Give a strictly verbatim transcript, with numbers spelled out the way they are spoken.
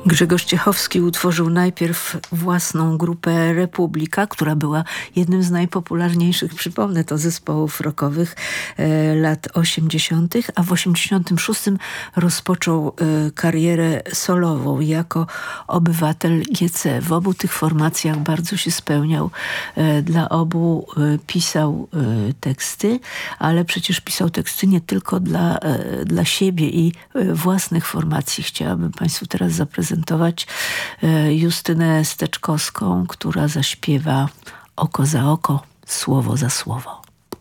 Grzegorz Ciechowski utworzył najpierw własną grupę Republika, która była jednym z najpopularniejszych, przypomnę to, zespołów rockowych e, lat osiemdziesiątych, a w osiemdziesiątym szóstym rozpoczął e, karierę solową jako obywatel G C. W obu tych formacjach bardzo się spełniał. E, dla obu e, pisał e, teksty, ale przecież pisał teksty nie tylko dla, e, dla siebie i e, własnych formacji. Chciałabym Państwu teraz zaprezentować Justynę Steczkowską, która zaśpiewa oko za oko, słowo za słowo.